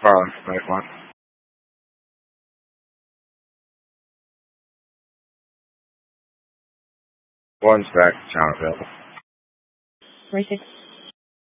Carlos, nice one. One's back, channel available. 46.